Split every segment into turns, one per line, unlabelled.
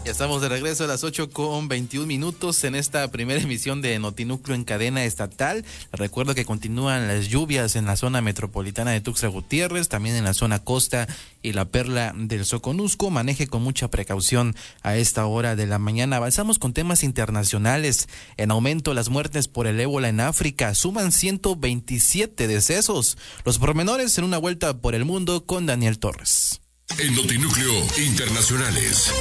Ya estamos de regreso a las 8:21 en esta primera emisión de Notinúcleo en cadena estatal. Recuerdo que continúan las lluvias en la zona metropolitana de Tuxtla Gutiérrez, también en la zona costa y la perla del Soconusco. Maneje con mucha precaución a esta hora de la mañana. Avanzamos con temas internacionales. En aumento las muertes por el ébola en África. Suman 127 decesos. Los pormenores en una vuelta por el mundo con Daniel Torres.
En Notinúcleo Internacionales.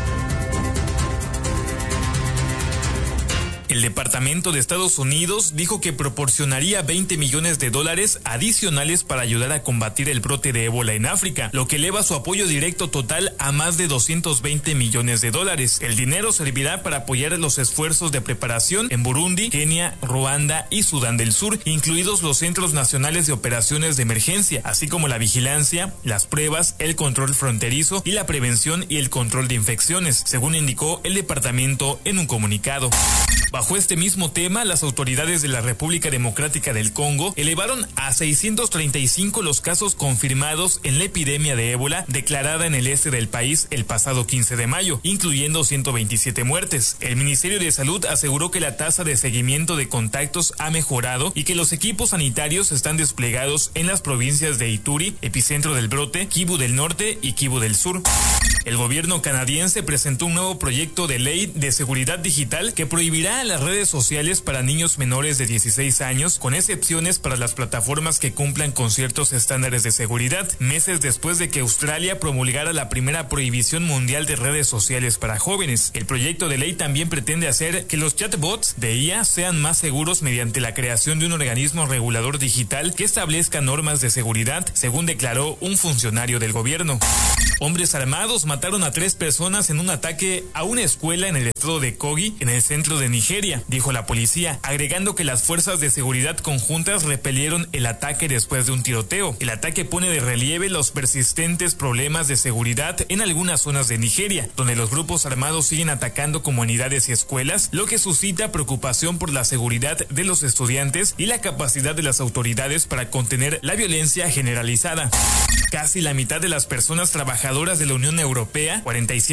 El Departamento de Estados Unidos dijo que proporcionaría $20 millones adicionales para ayudar a combatir el brote de ébola en África, lo que eleva su apoyo directo total a más de $220 millones. El dinero servirá para apoyar los esfuerzos de preparación en Burundi, Kenia, Ruanda y Sudán del Sur, incluidos los Centros Nacionales de Operaciones de Emergencia, así como la vigilancia, las pruebas, el control fronterizo y la prevención y el control de infecciones, según indicó el departamento en un comunicado. Bajo este mismo tema, las autoridades de la República Democrática del Congo elevaron a 635 los casos confirmados en la epidemia de ébola declarada en el este del país el pasado 15 de mayo, incluyendo 127 muertes. El Ministerio de Salud aseguró que la tasa de seguimiento de contactos ha mejorado y que los equipos sanitarios están desplegados en las provincias de Ituri, epicentro del brote, Kivu del Norte y Kivu del Sur. El gobierno canadiense presentó un nuevo proyecto de ley de seguridad digital que prohibirá a las redes sociales para niños menores de 16 años, con excepciones para las plataformas que cumplan con ciertos estándares de seguridad, meses después de que Australia promulgara la primera prohibición mundial de redes sociales para jóvenes. El proyecto de ley también pretende hacer que los chatbots de IA sean más seguros mediante la creación de un organismo regulador digital que establezca normas de seguridad, según declaró un funcionario del gobierno. Hombres armados mataron a 3 personas en un ataque a una escuela en el estado de Kogi, en el centro de Nigeria, dijo la policía, agregando que las fuerzas de seguridad conjuntas repelieron el ataque después de un tiroteo. El ataque pone de relieve los persistentes problemas de seguridad en algunas zonas de Nigeria, donde los grupos armados siguen atacando comunidades y escuelas, lo que suscita preocupación por la seguridad de los estudiantes y la capacidad de las autoridades para contener la violencia generalizada. Casi la mitad de las personas trabajadoras de la Unión Europea,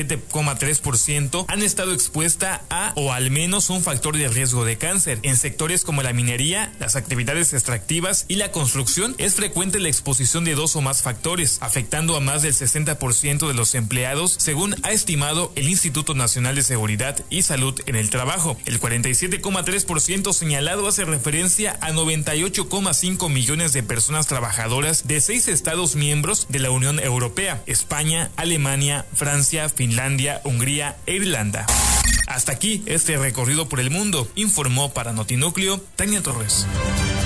47,3%, han estado expuestas a o al menos un factor de riesgo de cáncer. En sectores como la minería, las actividades extractivas y la construcción, es frecuente la exposición de 2 o más factores, afectando a más del 60% de los empleados, según ha estimado el Instituto Nacional de Seguridad y Salud en el Trabajo. El 47,3% señalado hace referencia a 98,5 millones de personas trabajadoras de 6 estados miembros de la Unión Europea: España, Alemania, Francia, Finlandia, Hungría e Irlanda. Hasta aquí este recorrido por el mundo, informó para Notinúcleo Tania Torres.